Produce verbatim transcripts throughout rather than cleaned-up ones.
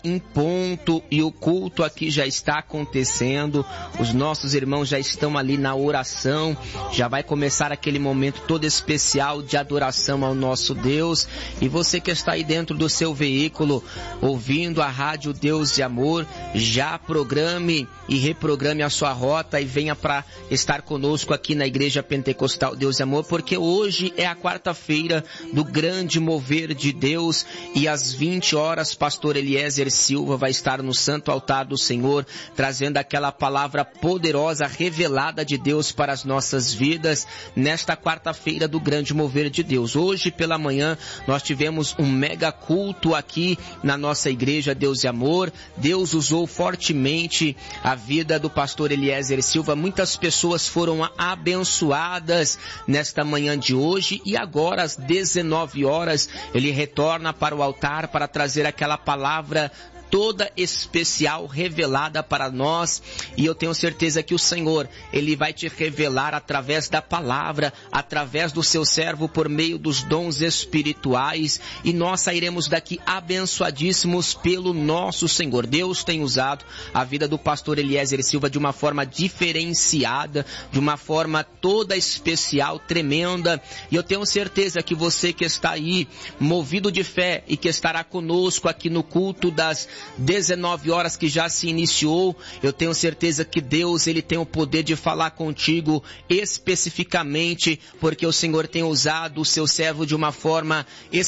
em ponto e o culto aqui já está acontecendo, os nossos irmãos já estão ali na oração, já vai começar aquele momento todo especial de adoração ao nosso Deus. E você que está aí dentro do seu veículo, ouvindo a rádio Deus de Amor, já programe e reprograme a sua rota e venha para estar conosco aqui na Igreja Pentecostal Deus de Amor, porque hoje é a quarta-feira do grande mover de Deus e às vinte horas, pastor Eliezer Silva vai estar no santo altar do Senhor, trazendo aquela palavra poderosa, revelada de Deus para as nossas vidas, nesta quarta-feira do grande mover de Deus. Hoje pela manhã nós tivemos um mega culto aqui na nossa igreja Deus de Amor. Deus usou fortemente a vida do pastor Eliezer Silva, muitas pessoas foram abençoadas nesta manhã de hoje, e agora às dezenove horas ele retorna para o altar para trazer aquela palavra toda especial revelada para nós. E eu tenho certeza que o Senhor, Ele vai te revelar através da palavra, através do seu servo, por meio dos dons espirituais, e nós sairemos daqui abençoadíssimos pelo nosso Senhor. Deus tem usado a vida do pastor Eliezer Silva de uma forma diferenciada, de uma forma toda especial, tremenda, e eu tenho certeza que você que está aí, movido de fé, e que estará conosco aqui no culto das dezenove horas que já se iniciou, eu tenho certeza que Deus, Ele tem o poder de falar contigo especificamente, porque o Senhor tem usado o seu servo de uma forma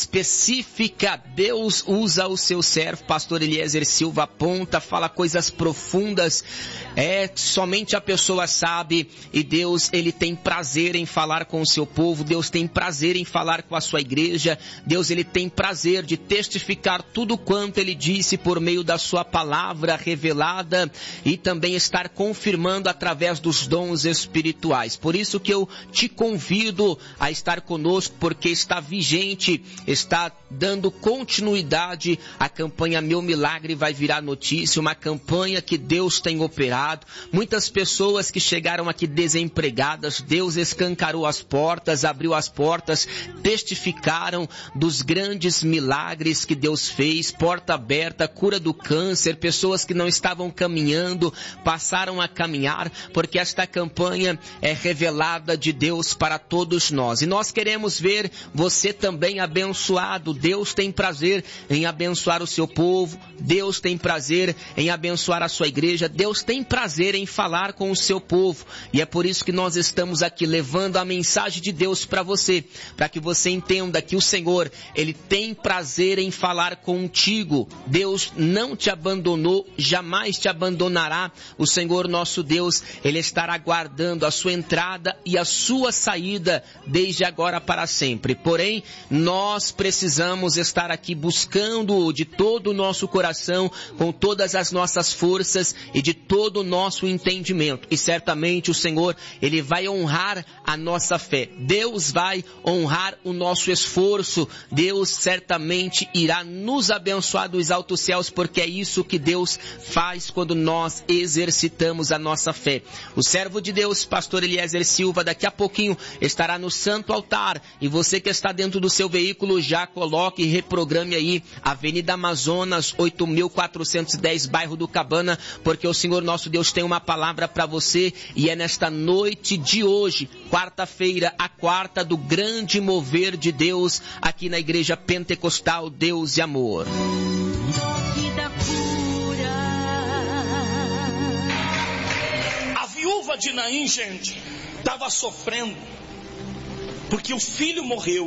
específica. Deus usa o seu servo, pastor Eliezer Silva, aponta, fala coisas profundas, é, somente a pessoa sabe, e Deus, Ele tem prazer em falar com o seu povo, Deus tem prazer em falar com a sua igreja, Deus, Ele tem prazer de testificar tudo quanto Ele disse por meio da sua palavra revelada, e também estar confirmando através dos dons espirituais. Por isso que eu te convido a estar conosco, porque está vigente, está dando continuidade a campanha Meu Milagre Vai Virar Notícia, uma campanha que Deus tem operado. Muitas pessoas que chegaram aqui desempregadas, Deus escancarou as portas, abriu as portas, testificaram dos grandes milagres que Deus fez, porta aberta, cura do câncer, pessoas que não estavam caminhando, passaram a caminhar, porque esta campanha é revelada de Deus para todos nós. E nós queremos ver você também abençoado. Deus tem prazer em abençoar o seu povo, Deus tem prazer em abençoar a sua igreja, Deus tem prazer em falar com o seu povo. E é por isso que nós estamos aqui levando a mensagem de Deus para você, para que você entenda que o Senhor, Ele tem prazer em falar contigo. Deus não te abandonou, jamais te abandonará. O Senhor nosso Deus, Ele estará guardando a sua entrada e a sua saída desde agora para sempre. Porém, nós precisamos estar aqui buscando de todo o nosso coração, com todas as nossas forças e de todo o nosso entendimento. E certamente o Senhor, Ele vai honrar a nossa fé. Deus vai honrar o nosso esforço. Deus certamente irá nos abençoar dos altos céus, porque é isso que Deus faz quando nós exercitamos a nossa fé. O servo de Deus, pastor Eliezer Silva, daqui a pouquinho estará no santo altar, e você que está dentro do seu veículo, já coloque e reprograme aí Avenida Amazonas, oito mil quatrocentos e dez, bairro do Cabana, porque o Senhor nosso Deus tem uma palavra para você, e é nesta noite de hoje, quarta-feira, a quarta do grande mover de Deus, aqui na Igreja Pentecostal Deus e Amor. A viúva de Naim, gente, estava sofrendo, porque o filho morreu,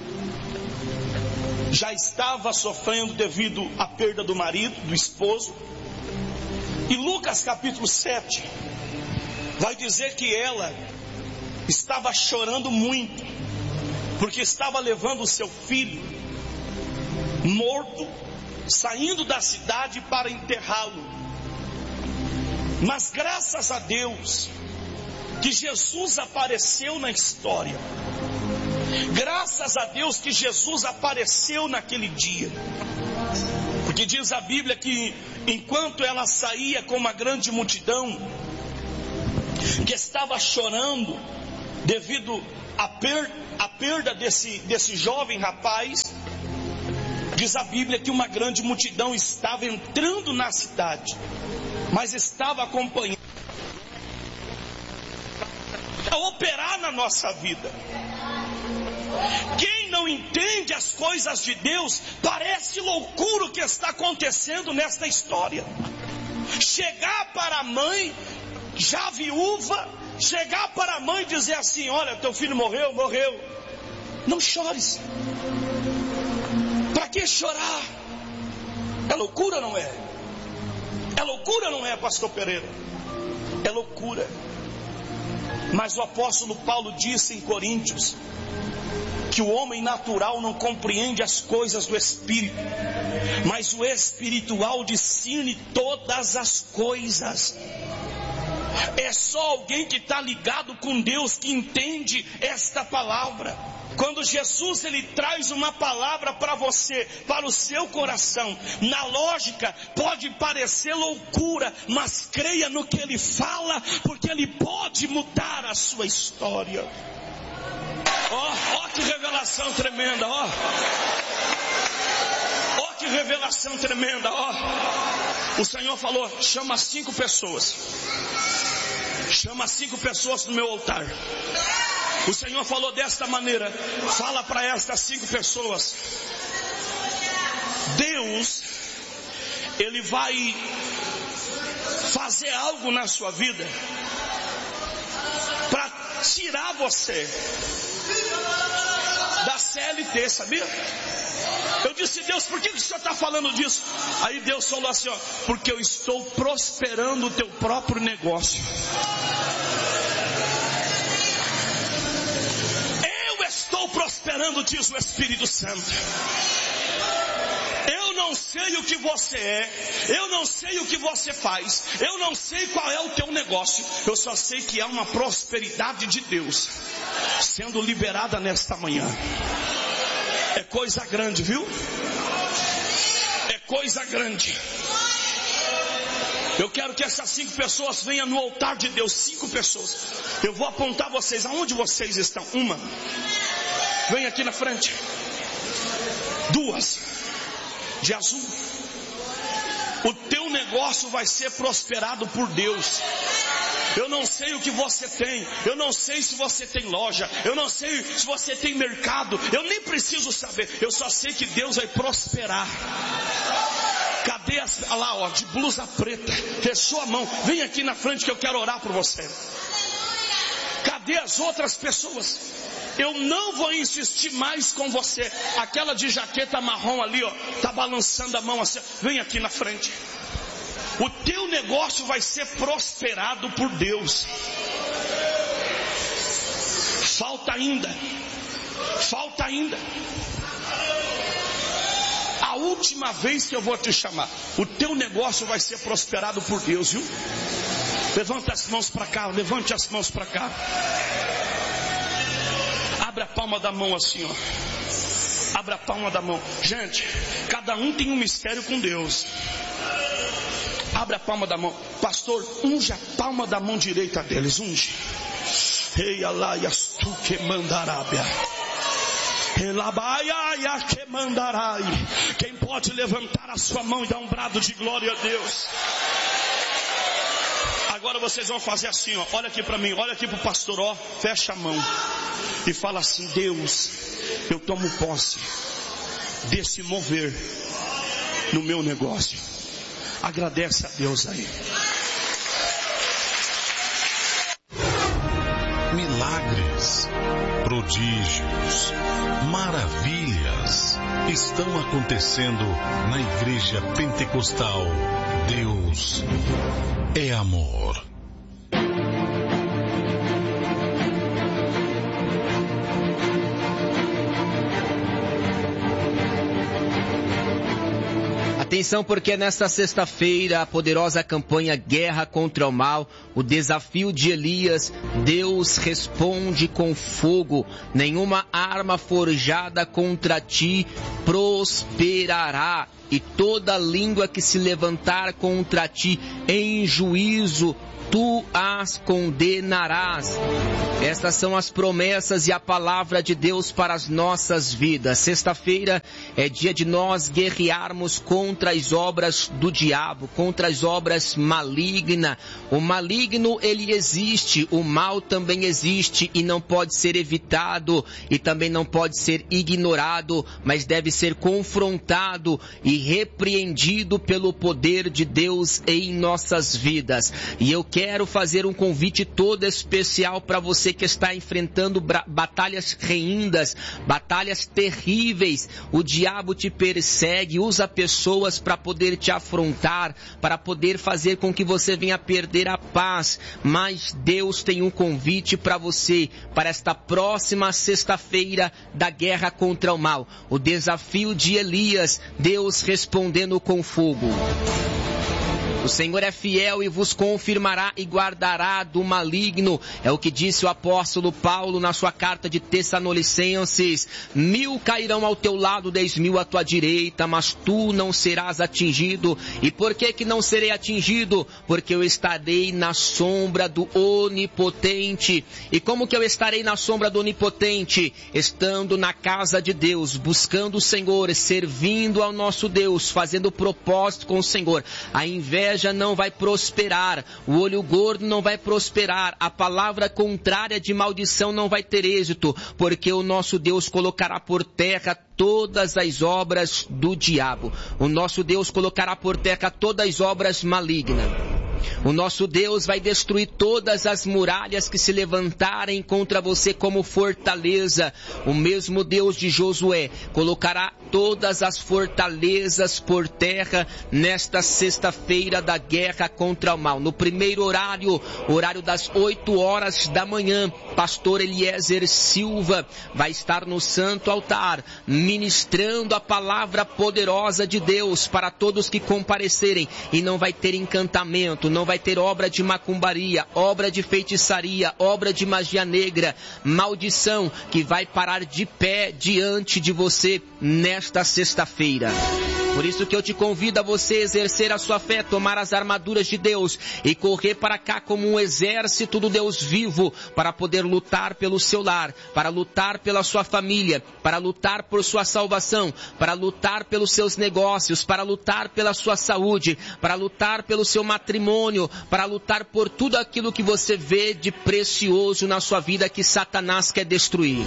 já estava sofrendo devido à perda do marido, do esposo. E Lucas capítulo sete vai dizer que ela estava chorando muito, porque estava levando o seu filho morto, saindo da cidade para enterrá-lo. Mas graças a Deus que Jesus apareceu na história. Graças a Deus que Jesus apareceu naquele dia. Porque diz a Bíblia que enquanto ela saía com uma grande multidão que estava chorando devido à, per, à perda desse, desse jovem rapaz, Diz a Bíblia que uma grande multidão estava entrando na cidade, mas estava acompanhando a operar na nossa vida. Quem não entende as coisas de Deus, parece loucura o que está acontecendo nesta história. Chegar para a mãe, já viúva, chegar para a mãe e dizer assim: olha, teu filho morreu, morreu. Não chores. Para que chorar? É loucura, não é? É loucura, não é, pastor Pereira? É loucura. Mas o apóstolo Paulo disse em Coríntios que o homem natural não compreende as coisas do Espírito, mas o espiritual discerne todas as coisas. É só alguém que está ligado com Deus que entende esta palavra. Quando Jesus ele traz uma palavra para você, para o seu coração, na lógica pode parecer loucura, mas creia no que ele fala, porque ele pode mudar a sua história. Ó, oh, oh, que revelação tremenda, ó. Oh. Ó, oh, que revelação tremenda, ó. Oh. O Senhor falou: chama cinco pessoas. Chama cinco pessoas no meu altar. O Senhor falou desta maneira: fala para estas cinco pessoas. Deus, Ele vai fazer algo na sua vida para tirar você da C L T, sabia? Eu disse: Deus, por que o Senhor está falando disso? Aí Deus falou assim: ó, porque eu estou prosperando o teu próprio negócio. Eu estou prosperando, diz o Espírito Santo. Eu não sei o que você é, eu não sei o que você faz, eu não sei qual é o teu negócio, eu só sei que há uma prosperidade de Deus sendo liberada nesta manhã. É coisa grande, viu? É coisa grande. Eu quero que essas cinco pessoas venham no altar de Deus. Cinco pessoas. Eu vou apontar vocês. Aonde vocês estão? Uma. Vem aqui na frente. Duas. De azul. O teu negócio vai ser prosperado por Deus. Eu não sei o que você tem, eu não sei se você tem loja, eu não sei se você tem mercado, eu nem preciso saber, eu só sei que Deus vai prosperar. Cadê as, lá ó, de blusa preta, fechou a mão, vem aqui na frente que eu quero orar por você. Cadê as outras pessoas? Eu não vou insistir mais com você. Aquela de jaqueta marrom ali, ó, tá balançando a mão assim, vem aqui na frente. O teu negócio vai ser prosperado por Deus. Falta ainda. Falta ainda. A última vez que eu vou te chamar. O teu negócio vai ser prosperado por Deus, viu? Levanta as mãos para cá. Levante as mãos para cá. Abre a palma da mão assim, ó. Abre a palma da mão. Gente, cada um tem um mistério com Deus. Abre a palma da mão. Pastor, unge a palma da mão direita deles. Unge. Ei, alaias tu que mandarábia. Elabaia que mandarai. Quem pode levantar a sua mão e dar um brado de glória a Deus? Agora vocês vão fazer assim, ó. Olha aqui para mim, olha aqui para o pastor, ó. Fecha a mão e fala assim: Deus, eu tomo posse desse mover no meu negócio. Agradece a Deus aí. Milagres, prodígios, maravilhas estão acontecendo na Igreja Pentecostal. Deus é amor. Atenção, porque nesta sexta-feira a poderosa campanha Guerra contra o Mal, o desafio de Elias, Deus responde com fogo. Nenhuma arma forjada contra ti prosperará. e toda língua que se levantar contra ti em juízo, tu as condenarás. Estas são as promessas e a palavra de Deus para as nossas vidas. Sexta-feira é dia de nós guerrearmos contra as obras do diabo, contra as obras malignas. O maligno, ele existe, o mal também existe e não pode ser evitado e também não pode ser ignorado, mas deve ser confrontado e repreendido pelo poder de Deus em nossas vidas. E eu quero fazer um convite todo especial para você que está enfrentando batalhas reindas, batalhas terríveis. O diabo te persegue, usa pessoas para poder te afrontar, para poder fazer com que você venha perder a paz. Mas Deus tem um convite para você, para esta próxima sexta-feira da guerra contra o mal. O desafio de Elias, Deus respondendo com fogo. O Senhor é fiel e vos confirmará e guardará do maligno. É o que disse o apóstolo Paulo na sua carta de Tessalonicenses. Mil cairão ao teu lado, dez mil à tua direita, mas tu não serás atingido. E por que que não serei atingido? Porque eu estarei na sombra do Onipotente. E como que eu estarei na sombra do Onipotente? Estando na casa de Deus, buscando o Senhor, servindo ao nosso Deus, fazendo propósito com o Senhor. A inveja não vai prosperar, o olho gordo não vai prosperar, a palavra contrária de maldição não vai ter êxito, porque o nosso Deus colocará por terra todas as obras do diabo. O nosso Deus colocará por terra todas as obras malignas. O nosso Deus vai destruir todas as muralhas que se levantarem contra você como fortaleza. O mesmo Deus de Josué colocará todas as fortalezas por terra nesta sexta-feira da guerra contra o mal. No primeiro horário, horário das oito horas da manhã, pastor Eliezer Silva vai estar no santo altar, ministrando a palavra poderosa de Deus para todos que comparecerem. E não vai ter encantamento, não vai ter obra de macumbaria, obra de feitiçaria, obra de magia negra, maldição que vai parar de pé diante de você nesta sexta-feira. Por isso que eu te convido a você exercer a sua fé, tomar as armaduras de Deus e correr para cá como um exército do Deus vivo para poder lutar pelo seu lar, para lutar pela sua família, para lutar por sua salvação, para lutar pelos seus negócios, para lutar pela sua saúde, para lutar pelo seu matrimônio, para lutar por tudo aquilo que você vê de precioso na sua vida que Satanás quer destruir.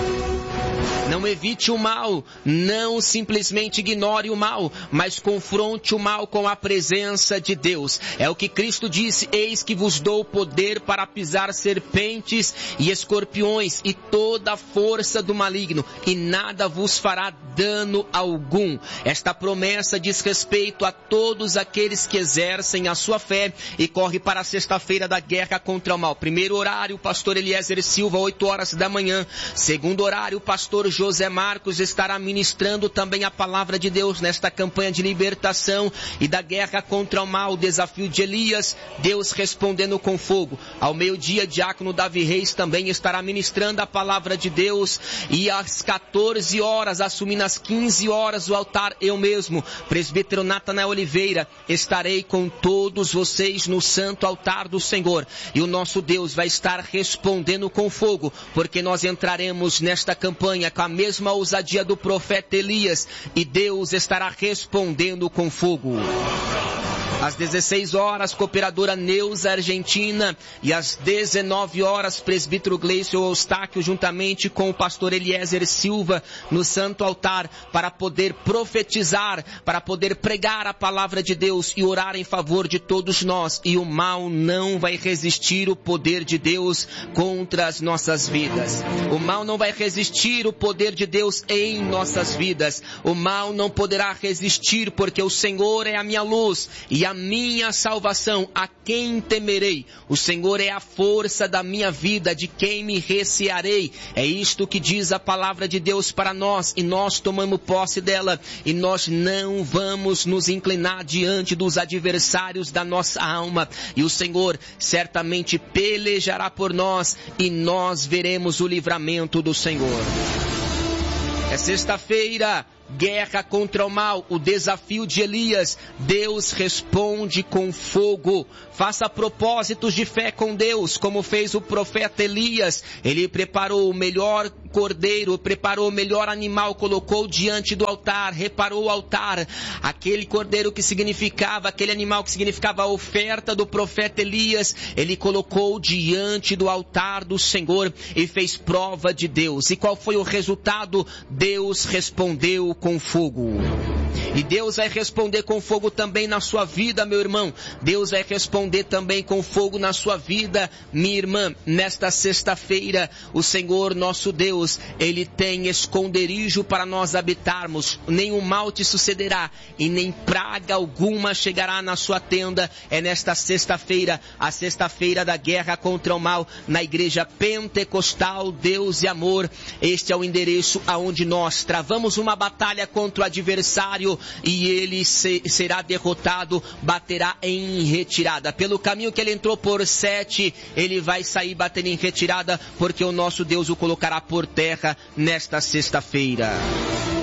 Não evite o mal, não simplesmente ignore o mal, mas confronte o mal com a presença de Deus. É o que Cristo disse: eis que vos dou poder para pisar serpentes e escorpiões e toda a força do maligno, e nada vos fará dano algum. Esta promessa diz respeito a todos aqueles que exercem a sua fé e correm para a sexta-feira da guerra contra o mal. Primeiro horário, pastor Eliezer Silva, oito horas da manhã. Segundo horário, pastor José Marcos estará ministrando também a palavra de Deus nesta campanha de libertação e da guerra contra o mal, o desafio de Elias, Deus respondendo com fogo. Ao meio-dia, diácono Davi Reis também estará ministrando a palavra de Deus, e às quatorze horas, assumindo às quinze horas o altar, eu mesmo, presbítero Natanael Oliveira, estarei com todos vocês no santo altar do Senhor, e o nosso Deus vai estar respondendo com fogo, porque nós entraremos nesta campanha com a mesma ousadia do profeta Elias, e Deus estará respondendo com fogo. Às dezesseis horas, cooperadora Neuza Argentina, e às dezenove horas, presbítero Gleison Eustáquio, juntamente com o pastor Eliezer Silva, no santo altar, para poder profetizar, para poder pregar a palavra de Deus e orar em favor de todos nós. E o mal não vai resistir o poder de Deus contra as nossas vidas. O mal não vai resistir o poder de Deus em nossas vidas. O mal não poderá resistir, porque o Senhor é a minha luz e a minha salvação. A quem temerei? O Senhor é a força da minha vida, de quem me recearei? É isto que diz a palavra de Deus para nós, e nós tomamos posse dela, e nós não vamos nos inclinar diante dos adversários da nossa alma, e o Senhor certamente pelejará por nós, e nós veremos o livramento do Senhor. É sexta-feira, guerra contra o mal, o desafio de Elias, Deus responde com fogo. Faça propósitos de fé com Deus, como fez o profeta Elias. Ele preparou o melhor cordeiro, preparou o melhor animal, colocou diante do altar, reparou o altar. Aquele cordeiro que significava, aquele animal que significava a oferta do profeta Elias, ele colocou diante do altar do Senhor e fez prova de Deus. E qual foi o resultado? Deus respondeu com fogo. E Deus vai responder com fogo também na sua vida, meu irmão. Deus vai responder também com fogo na sua vida, minha irmã. Nesta sexta-feira, o Senhor nosso Deus, Ele tem esconderijo para nós habitarmos. Nenhum mal te sucederá e nem praga alguma chegará na sua tenda. É nesta sexta-feira, a sexta-feira da guerra contra o mal, na igreja pentecostal Deus e Amor. Este é o endereço aonde nós travamos uma batalha contra o adversário e ele se, será derrotado, baterá em retirada. Pelo caminho que ele entrou por sete, ele vai sair batendo em retirada, porque o nosso Deus o colocará por terra nesta sexta-feira.